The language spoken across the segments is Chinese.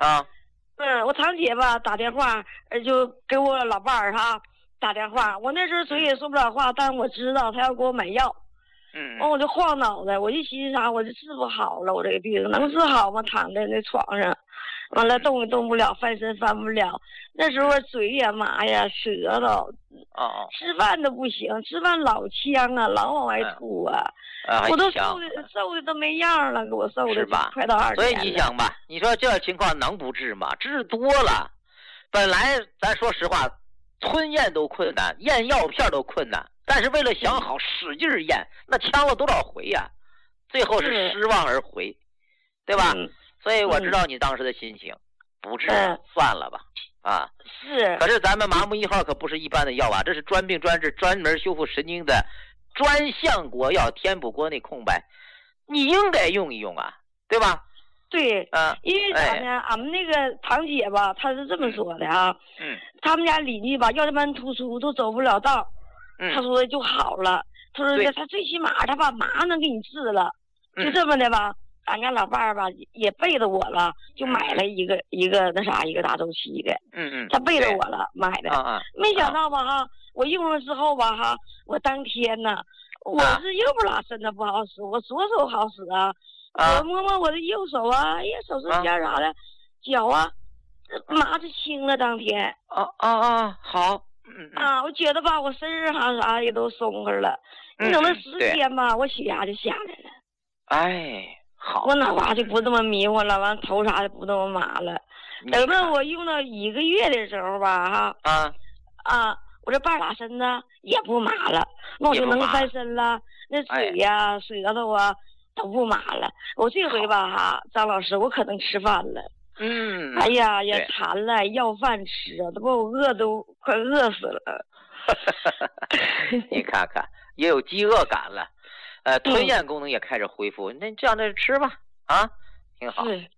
啊。 我堂姐吧打电话，就给我老伴儿哈打电话。我那时候嘴也说不了话，但我知道他要给我买药。完我就晃脑袋，我就寻思啥，我就治不好了，我这个病能治好吗？躺在那床上，完了动也动不了，翻身翻不了。那时候嘴也麻呀，舌头，吃饭都不行，吃饭老呛啊，老往外吐啊。我都瘦的都没样了，给我瘦的快到2年了。 所以你想吧，你说这情况能不治吗？治多了，本来咱说实话，吞咽都困难，咽药片都困难，但是为了想好，使劲咽，那呛了多少回呀？最后是失望而回，对吧？所以我知道你当时的心情，不治算了吧。啊， 是。 可是咱们麻木1号可不是一般的药啊，这是专病专治、专门修复神经的专项国药，填补国内空白，你应该用一用啊，对吧？ 对，因为啥呢？俺们那个堂姐吧，她是这么说的啊，他们家邻居吧，腰间盘突出都走不了道，她说就好了，她说她最起码她把麻能给你治了，就这么的吧。俺家老伴儿吧也背着我了，就买了一个那啥一个大周期的，他背着我了买的，没想到吧哈，我用了之后吧哈，我当天呢，我是右拉伸的不好使，我左手好使啊，我摸摸我的右手啊，哎呀手指尖啥的，脚啊，麻就轻了当天。 好， 我觉得吧，我身上啥也都松开了，你等那10天吧，我血压就下来了。 哎。好， 我脑瓜就不这么迷糊了，完头啥的不这么麻了。等到我用到1个月的时候吧，哈，我这半拉身呢也不麻了，那我就能翻身了，那嘴呀、舌头啊都不麻了。我这回吧哈，张老师，我可能吃饭了。哎呀，也馋了，要饭吃啊，都把我都快饿死了。 你看看，也有饥饿感了。吞咽功能也开始恢复，那这样的吃吧，挺好。 是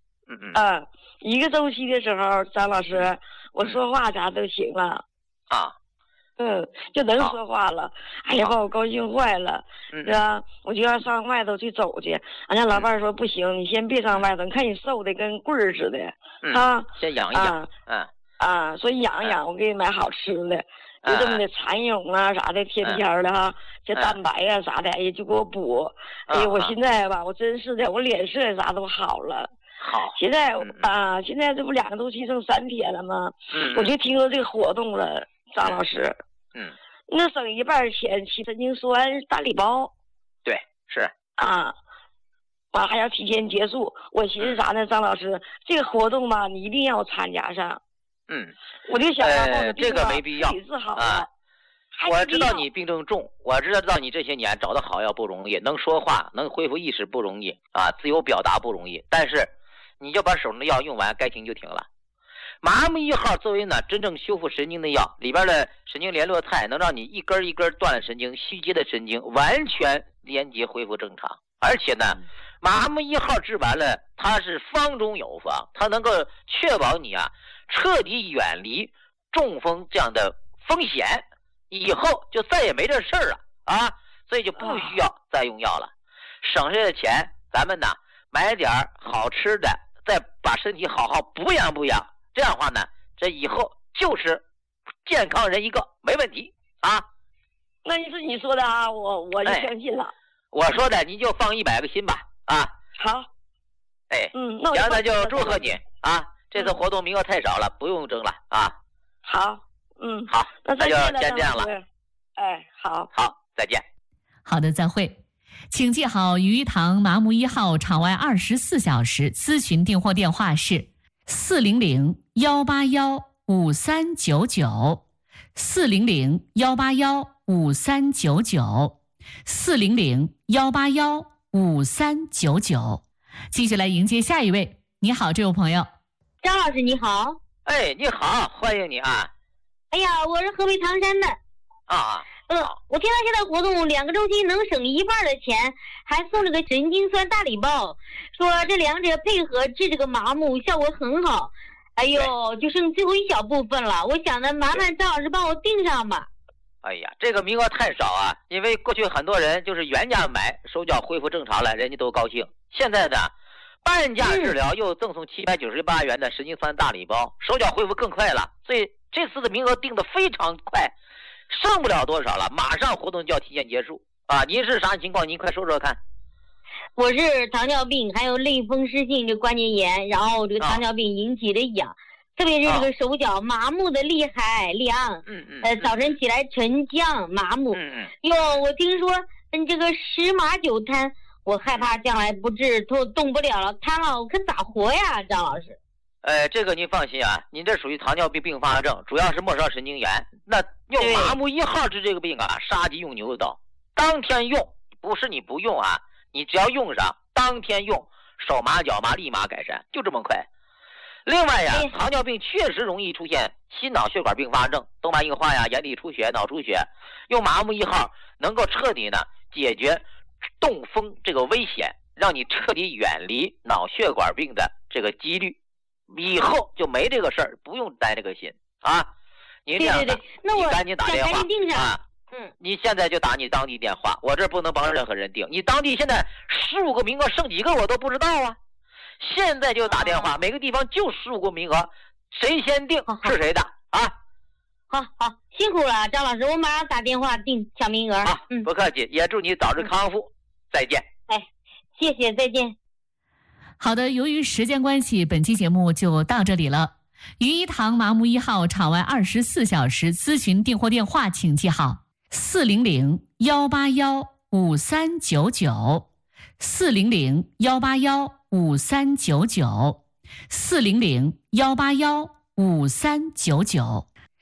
，1个周期的时候，张老师，我说话啥都行了，就能说话了。哎呀，把我高兴坏了，是吧？我就要上外头去走去。俺家老伴说不行，你先别上外头，你看你瘦的跟棍儿似的， 先养一养， 说养养，我给你买好吃的。就这么的蚕蛹啊啥的，天天的哈，这蛋白啊啥的，哎呀就给我补。哎呀，我现在吧，我真是的，我脸色啥都好了。 好。 现在现在这不2个周期剩3天了吗？我就听说这个活动了，张老师。那省1半钱，起神经酸大礼包。 对，是。 还要提前结束。我寻思啥呢，张老师，这个活动吧，你一定要参加上。我就想这个没必要我知道你病症重，我知道你这些年找到好药不容易，能说话能恢复意识不容易自由表达不容易，但是你就把手上的药用完，该停就停了。麻木1号作为呢真正修复神经的药，里边的神经联络肽能让你一根一根断了神经，虚结的神经完全连接恢复正常。而且呢，麻木1号治完了，它是方中有方，它能够确保你彻底远离中风这样的风险，以后就再也没这事儿了所以就不需要再用药了。省下的钱咱们呢买点好吃的，再把身体好好补养补养，这样的话呢，这以后就是健康人一个，没问题那是你说的我就相信了。 我说的你就放100个心吧好。 那就祝贺你这次活动名额太少了，不用争了好。 好，那就先这样了。好，再见。 好的，再会。请记好，鱼塘麻木1号场外24小时咨询订货电话是400-181-5399 400-181-5399 400-181-5399。继续来迎接下一位。你好，这位朋友。 张老师你好。 你好，欢迎你哎呀，我是河北唐山的我听到现在活动2个周期能省1半的钱，还送这个神经酸大礼包，说这2者配合治这个麻木效果很好。哎呦，就剩最后一小部分了，我想呢麻烦张老师帮我订上吧。 哎呀，这个名额太少因为过去很多人就是原价买，手脚恢复正常了，人家都高兴。现在呢半价治疗又赠送798元的神经酸大礼包，手脚恢复更快了。所以这次的名额定得非常快，剩不了多少了，马上活动就要提前结束啊！您是啥情况？您快说说看。 我是糖尿病，还有类风湿性的关节炎，然后这个糖尿病引起的痒，特别是这个手脚麻木的厉害凉，早晨起来沉降麻木。哟，我听说这个10麻9瘫，我害怕将来不治动不了了，瘫了我可咋活呀，张老师？ 这个您放心啊，您这属于糖尿病并发症，主要是末梢神经炎。那用麻木1号治这个病啊，杀鸡用牛刀，当天用，不是你不用啊，你只要用上，当天用，手麻脚麻立马改善，就这么快。另外呀，糖尿病确实容易出现心脑血管并发症，动脉硬化呀、眼底出血、脑出血，用麻木1号能够彻底呢解决中风这个危险，让你彻底远离脑血管病的这个几率，以后就没这个事儿，不用担这个心啊。您这样的， 那我你赶紧打电话啊。 你现在就打你当地电话，我这不能帮任何人定。你当地现在15个名额剩几个我都不知道啊，现在就打电话，每个地方就15个名额，谁先定是谁的啊。 好，辛苦了，张老师，我马上打电话抢名额。 不客气，也祝你早日康复，再见。 谢谢，再见。 好的，由于时间关系，本期节目就到这里了。于一堂麻木1号场外24小时咨询订货电话，请记好400-181-5399 400-181-5399 400-181-5399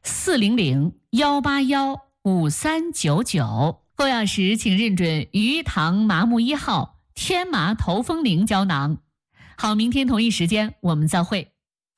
400-181-5399。购药时请认准于一堂麻木1号天麻头风灵胶囊。好，明天同一时间我们再会。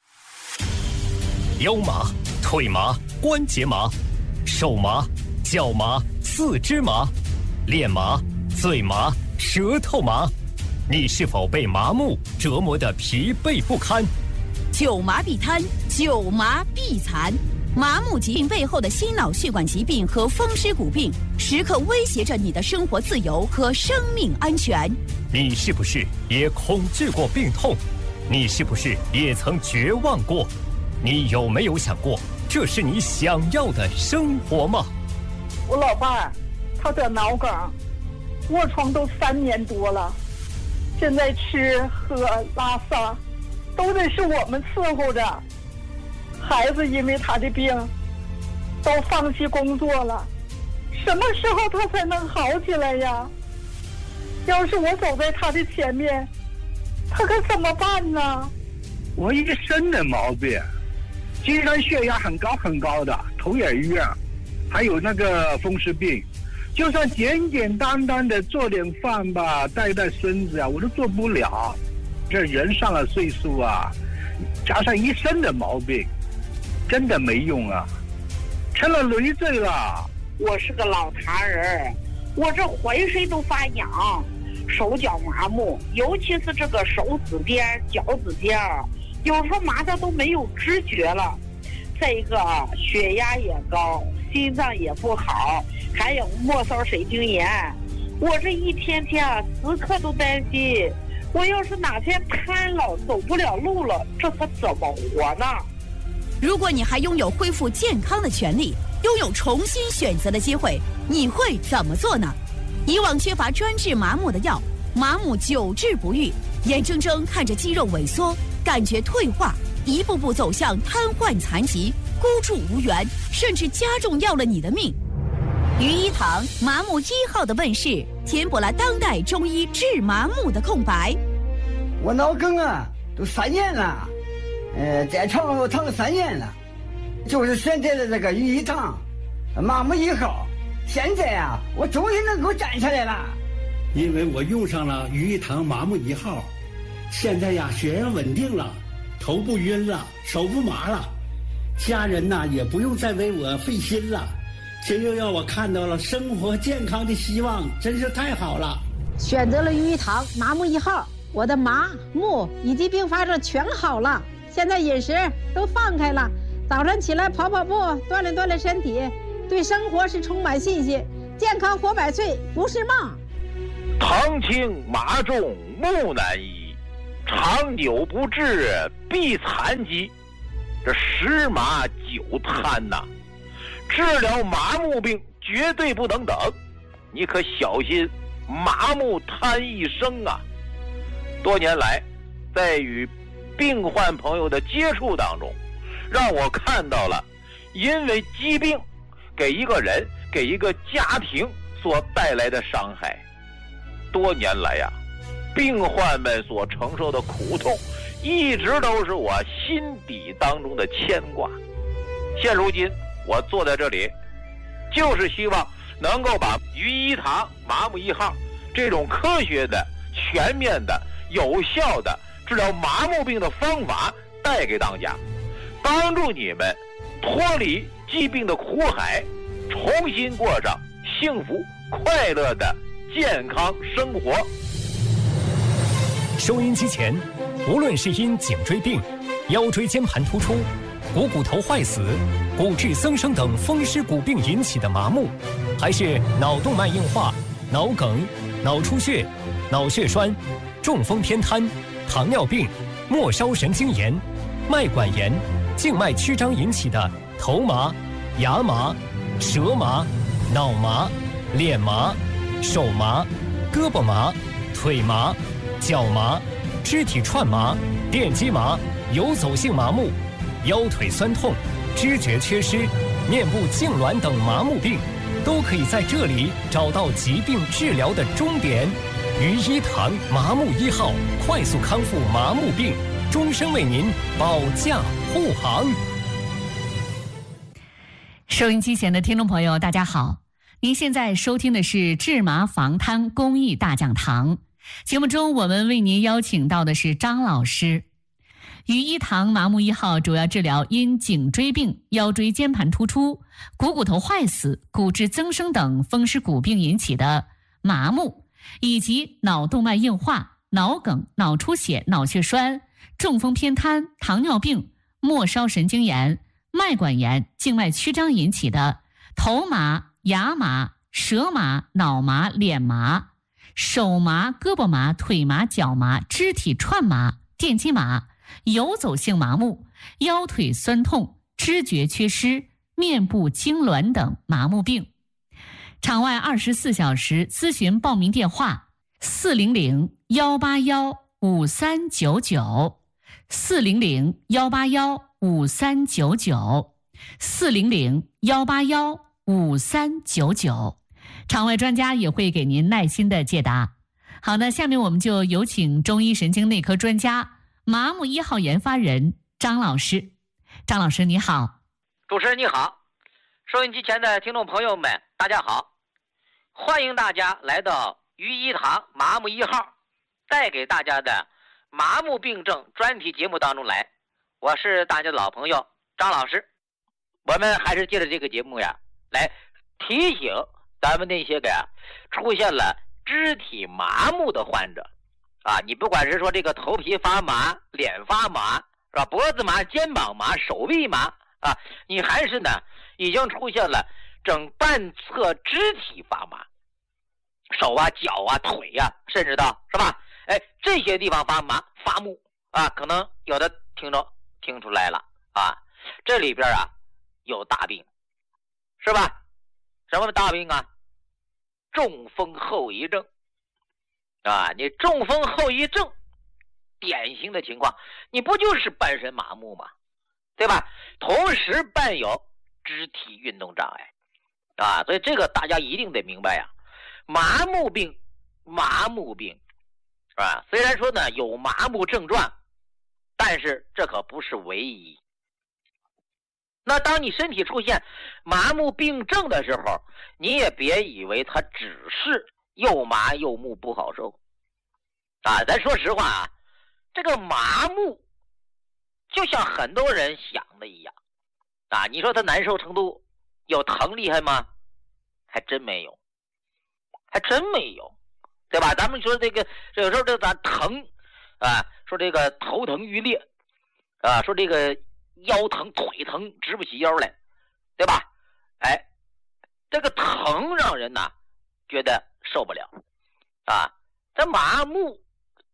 腰麻、腿麻、关节麻、手麻、脚麻、四肢麻、脸麻、嘴麻、舌头麻，你是否被麻木折磨得疲惫不堪？ 久麻必瘫，久麻必残。麻木疾病背后的心脑血管疾病和风湿骨病，时刻威胁着你的生活自由和生命安全。 你是不是也恐惧过病痛？你是不是也曾绝望过？你有没有想过，这是你想要的生活吗？ 我老伴儿，他得脑梗，卧床都3年多了，现在吃喝拉撒都得是我们伺候着。孩子因为他的病都放弃工作了，什么时候他才能好起来呀？要是我走在他的前面，他可怎么办呢？ 我一身的毛病，经常血压很高很高的，头也晕，还有那个风湿病，就算简简单单的做点饭吧，带孙子啊，我都做不了。这人上了岁数啊，加上一身的毛病，真的没用啊，成了累赘了。 我是个老痰人，我这浑身都发痒，手脚麻木，尤其是这个手指边、脚趾尖，有时候麻的都没有知觉了。再一个血压也高，心脏也不好，还有末梢神经炎。我这一天天时刻都担心，我要是哪天瘫了，走不了路了，这可怎么活呢？ 如果你还拥有恢复健康的权利，拥有重新选择的机会，你会怎么做呢？以往缺乏专治麻木的药，麻木久治不愈，眼睁睁看着肌肉萎缩，感觉退化，一步步走向瘫痪残疾，孤注无援，甚至加重要了你的命。于一堂麻木1号的问世，填补了当代中医治麻木的空白。 我脑梗啊，都3年了，在床上躺了3年了，就是选择了这个于一堂麻木1号。现在啊，我终于能够站起来了。 因为我用上了于一堂麻木1号，现在呀，血压稳定了，头不晕了，手不麻了，家人呐也不用再为我费心了，这又让我看到了生活健康的希望，真是太好了。 选择了于一堂麻木1号，我的麻木以及并发症全好了，现在饮食都放开了，早晨起来跑跑步，锻炼锻炼身体，对生活是充满信心，健康活100岁不是梦。 糖轻麻重木难医， 长久不治必残疾，这10麻9贪呐，治疗麻木病绝对不能等，你可小心麻木贪一生啊！多年来，在与病患朋友的接触当中，让我看到了因为疾病给一个人、给一个家庭所带来的伤害。多年来呀，病患们所承受的苦痛，一直都是我心底当中的牵挂。现如今，我坐在这里，就是希望能够把于一堂麻木1号这种科学的、全面的、有效的治疗麻木病的方法带给大家，帮助你们脱离疾病的苦海，重新过上幸福快乐的健康生活。 收音机前，无论是因颈椎病、腰椎间盘突出、股头坏死、骨质增生等风湿骨病引起的麻木，还是脑动脉硬化、脑梗、脑出血、脑血栓、中风偏瘫、糖尿病、末梢神经炎、脉管炎、静脉曲张引起的头麻、牙麻、舌麻、脑麻、脸麻、手麻、胳膊麻、腿麻、脚麻、肢体串麻、电击麻、游走性麻木、腰腿酸痛、知觉缺失、面部痉挛等麻木病，都可以在这里找到疾病治疗的终点。于一堂麻木1号，快速康复麻木病，终身为您保驾护航。 收音机前的听众朋友，大家好，您现在收听的是治麻防瘫公益大讲堂。节目中我们为您邀请到的是张老师。于一堂麻木1号主要治疗因颈椎病、腰椎间盘突出、股头坏死、骨质增生等风湿骨病引起的麻木，以及脑动脉硬化、脑梗、脑出血、脑血栓、中风偏瘫、糖尿病、末梢神经炎、脉管炎、静脉曲张引起的头麻、牙麻、舌麻、脑麻、脸麻、手麻、胳膊麻、腿麻、脚麻、肢体串麻、电击麻、游走性麻木、腰腿酸痛、知觉缺失、面部痉挛等麻木病。场外24小时咨询报名电话400-181-5399 400-181-5399 400-181-5399，场外专家也会给您耐心的解答。好的，下面我们就有请中医神经内科专家、麻木1号研发人张老师。张老师你好。 主持人你好，收音机前的听众朋友们大家好，欢迎大家来到于一堂麻木1号带给大家的麻木病症专题节目当中来，我是大家的老朋友张老师。我们还是借着这个节目呀，来提醒咱们那些个出现了肢体麻木的患者啊，你不管是说这个头皮发麻、脸发麻，是吧？脖子麻、肩膀麻、手臂麻啊，你还是呢已经出现了整半侧肢体发麻，手啊、脚啊、腿啊，甚至到是吧？哎，这些地方发麻发木啊，可能有的听众听出来了啊，这里边啊有大病，是吧？什么大病啊？中风后遗症啊！你中风后遗症典型的情况，你不就是半身麻木吗？对吧？同时伴有肢体运动障碍啊，所以这个大家一定得明白呀。麻木病啊，虽然说呢有麻木症状，但是这可不是唯一。那当你身体出现麻木病症的时候，你也别以为它只是又麻又木不好受啊！咱说实话啊，这个麻木就像很多人想的一样啊，你说它难受程度有疼厉害吗？还真没有，对吧？咱们说这个有时候这咱疼啊，说这个头疼欲裂啊，说这个腰疼腿疼直不起腰来，对吧？哎，这个疼让人觉得受不了啊。这麻木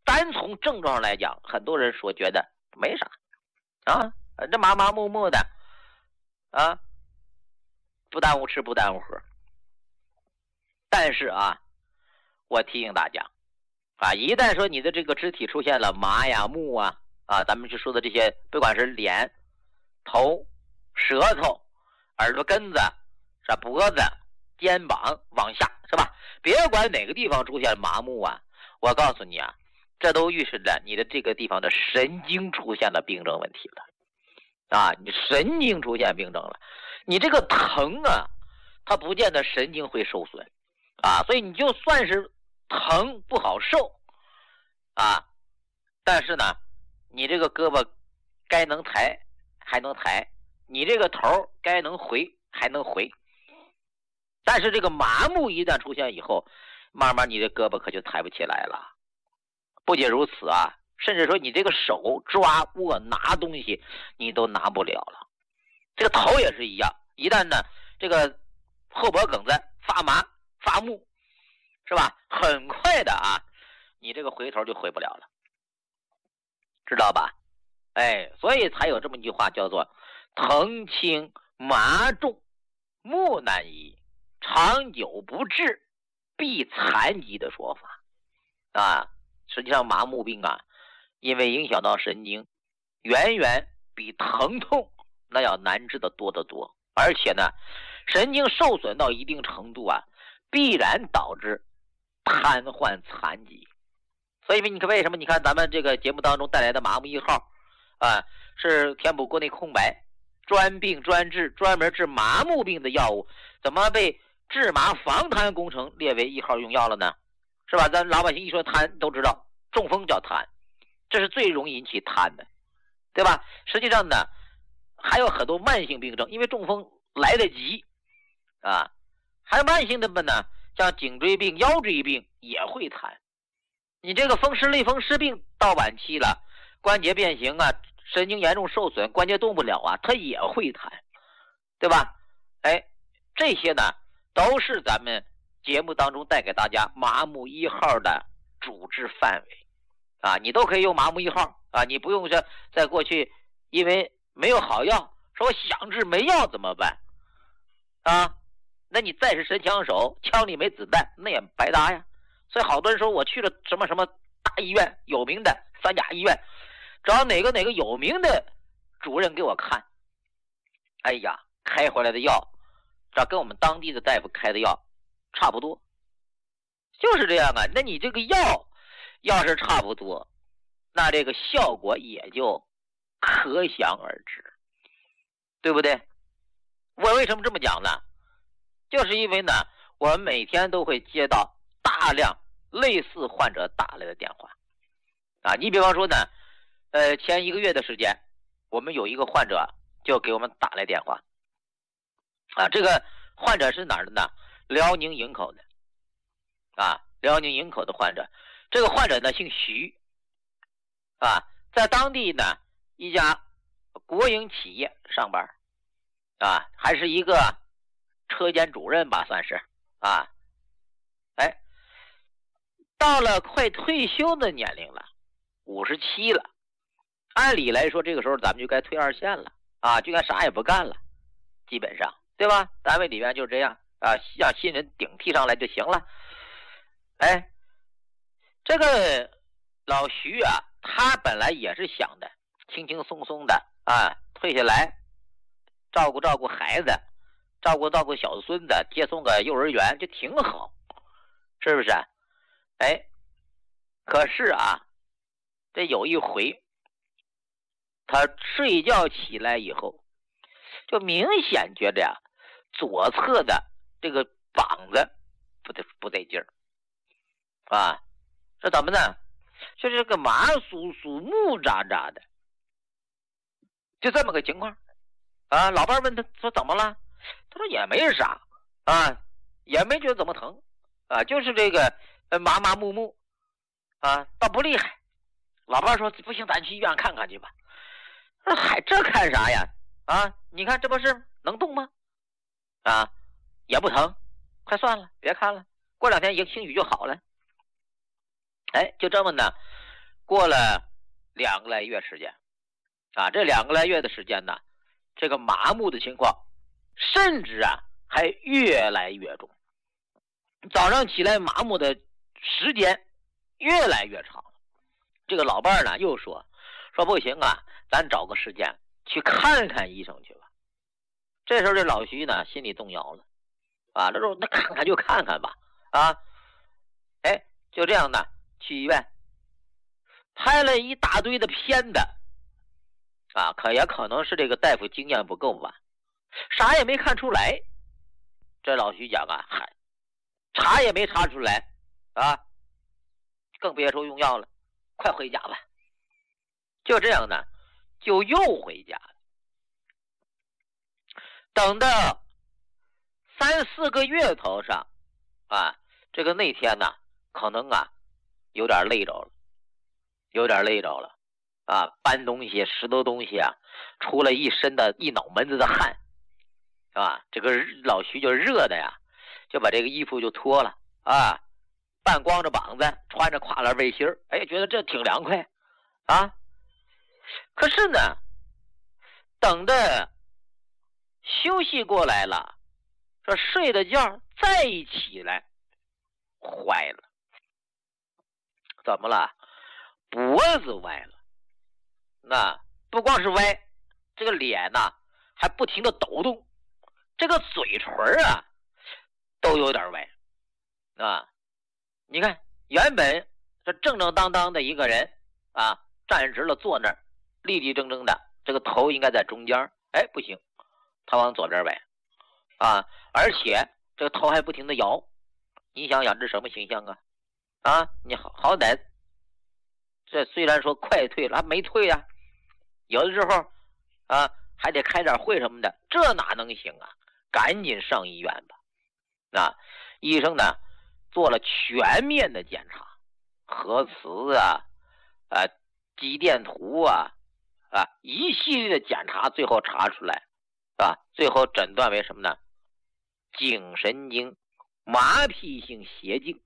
单从症状上来讲，很多人说觉得没啥啊，这麻麻木木的啊，不耽误吃不耽误喝。但是啊，我提醒大家啊，一旦说你的这个肢体出现了麻呀木啊咱们就说的这些，不管是脸、头、舌头、耳朵根子、是脖子、肩膀往下，是吧？别管哪个地方出现麻木啊，我告诉你啊，这都预示着你的这个地方的神经出现了病症问题了啊！你神经出现病症了，你这个疼啊，它不见得神经会受损啊，所以你就算是疼不好受啊，但是呢，你这个胳膊该能抬还能抬，你这个头该能回还能回。但是这个麻木一旦出现以后，慢慢你的胳膊可就抬不起来了。不仅如此啊，甚至说你这个手抓握拿东西你都拿不了了。这个头也是一样，一旦呢这个后脖梗子发麻发木，是吧？很快的啊，你这个回头就回不了了，知道吧？哎，所以才有这么一句话叫做疼轻麻重木难移，长久不治必残疾的说法啊。实际上麻木病啊，因为影响到神经，远远比疼痛那要难治的多得多。而且呢，神经受损到一定程度啊，必然导致瘫痪残疾。所以你看为什么你看咱们这个节目当中带来的麻木1号啊，是填补国内空白，专病专治，专门治麻木病的药物，怎么被治麻防瘫工程列为1号用药了呢？是吧？咱老百姓一说瘫都知道，中风叫瘫，这是最容易引起瘫的，对吧？实际上呢，还有很多慢性病症，因为中风来得及啊，还有慢性的呢，像颈椎病、腰椎病也会瘫。你这个风湿类风湿病到晚期了，关节变形啊，神经严重受损，关节动不了啊，它也会瘫，对吧？哎，这些呢都是咱们节目当中带给大家麻木1号的主治范围啊，你都可以用麻木1号啊，你不用说在过去因为没有好药，说我想治没药怎么办啊？那你再是神枪手，枪里没子弹，那也白搭呀。所以好多人说我去了什么什么大医院，有名的3甲医院，找哪个有名的主任给我看，哎呀，开回来的药这跟我们当地的大夫开的药差不多，就是这样啊。那你这个药要是差不多，那这个效果也就可想而知，对不对？我为什么这么讲呢？就是因为呢，我们每天都会接到大量类似患者打来的电话啊。你比方说呢，前1个月的时间，我们有一个患者就给我们打来电话啊。这个患者是哪儿的呢？辽宁营口的啊，辽宁营口的患者。这个患者呢姓徐啊，在当地呢一家国营企业上班啊，还是一个车间主任吧，算是啊。哎，到了快退休的年龄了，57了，按理来说这个时候咱们就该退2线了啊，就该啥也不干了，基本上对吧？单位里面就这样啊，让新人顶替上来就行了。哎，这个老徐啊，他本来也是想的轻轻松松的啊，退下来照顾孩子，照顾小孙子，接送个幼儿园就挺好，是不是？哎，可是啊，这有一回他睡觉起来以后，就明显觉得呀，左侧的这个膀子不对劲儿啊。这怎么呢？就是这个麻酥酥木扎扎的，就这么个情况啊。老伴问他说怎么了？他说也没啥啊，也没觉得怎么疼啊，就是这个麻木啊，倒不厉害。老伴说不行，咱去医院看看去吧。嗨，这看啥呀？啊，你看这不是能动吗？啊，也不疼，快算了，别看了，过2天兴许就好了。哎，就这么呢， 过了2个来月时间，啊，这2个来月的时间呢，这个麻木的情况，甚至啊还越来越重。早上起来麻木的时间越来越长。这个老伴儿呢又说不行啊，咱找个时间去看看医生去吧。这时候这老徐呢心里动摇了，啊，他说那看看就看看吧，啊，哎，就这样呢去医院拍了一大堆的片子，啊，也可能是这个大夫经验不够吧，啥也没看出来。这老徐讲啊，查也没查出来啊，更别说用药了，快回家吧。就这样呢，就又回家了。等到3、4个月头上啊，这个那天呢，可能啊有点累着了，啊，搬东西、拾掇东西啊，出了一脑门子的汗，啊，这个老徐就热的呀，就把这个衣服就脱了啊，半光着膀子，穿着跨栏背心儿，哎，觉得这挺凉快啊。可是呢，等的休息过来了，这睡的觉再一起来，坏了。怎么了？脖子歪了。那不光是歪，这个脸呢还不停的抖动，这个嘴唇啊都有点歪啊。你看，原本这正正当当的一个人啊，站直了坐那儿，立立正正的，这个头应该在中间，哎，不行，他往左边歪啊，而且这个头还不停的摇。你想想这什么形象啊？啊，你好歹这虽然说快退了，还没退啊，有的时候啊还得开点会什么的，这哪能行啊？赶紧上医院吧。那医生呢做了全面的检查，核磁啊肌电图啊一系列的检查，最后查出来啊，最后诊断为什么呢？颈神经麻痹性斜颈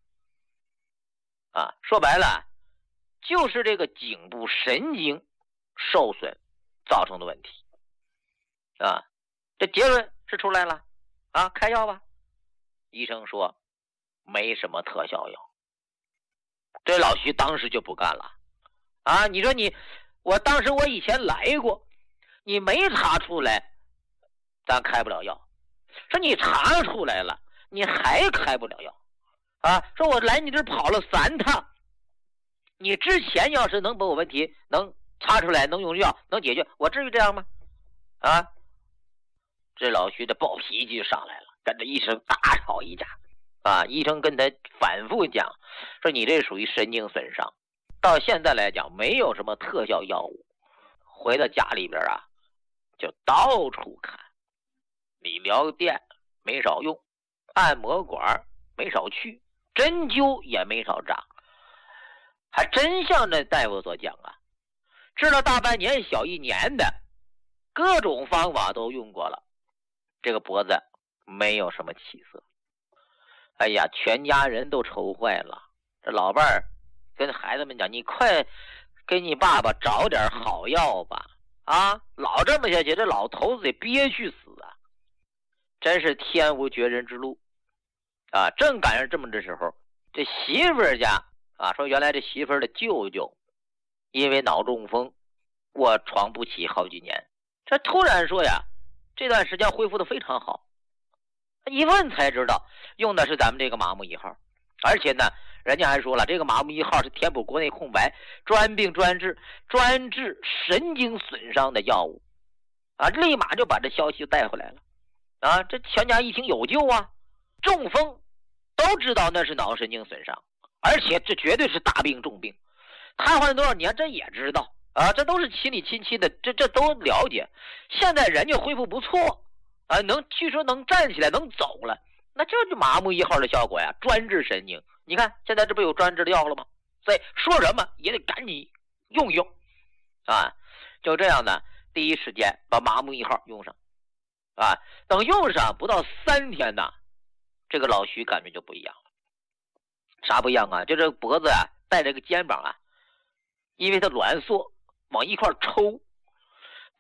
啊，说白了就是这个颈部神经受损造成的问题啊。这结论是出来了啊，开药吧。医生说没什么特效药。这老徐当时就不干了啊！你说我当时我以前来过，你没查出来，咱开不了药。说你查出来了，你还开不了药啊！说我来你这跑了3趟，你之前要是能把我问题能查出来，能用药能解决，我至于这样吗？啊！这老徐的暴脾气上来了，跟着医生大吵一架啊！医生跟他反复讲说你这属于神经损伤，到现在来讲没有什么特效药物。回到家里边啊，就到处看，理疗店没少用，按摩馆没少去，针灸也没少扎。还真像这大夫所讲啊，治了大半年小1年的，各种方法都用过了，这个脖子没有什么起色。哎呀，全家人都愁坏了。这老伴儿跟孩子们讲，你快给你爸爸找点好药吧，啊，老这么下去，这老头子得憋屈死啊！真是天无绝人之路啊！正赶上这么的时候，这媳妇儿家啊，说原来这媳妇儿的舅舅因为脑中风卧床不起好几年，这突然说呀，这段时间恢复的非常好。一问才知道用的是咱们这个麻木1号，而且呢人家还说了，这个麻木1号是填补国内空白，专病专治神经损伤的药物啊！立马就把这消息带回来了啊！这全家一听有救啊，中风都知道那是脑神经损伤，而且这绝对是大病重病，瘫痪多少年这也知道啊，这都是亲里亲戚的，这都了解。现在人家恢复不错啊，据说能站起来能走了，那就是麻木1号的效果呀，专治神经。你看现在这不有专治的药了吗？所以说什么也得赶紧用一用啊！就这样呢，第一时间把麻木1号用上啊。等用上不到3天呢，这个老徐感觉就不一样了。啥不一样啊？就这脖子啊，带这个肩膀啊， 因为它挛缩往一块抽，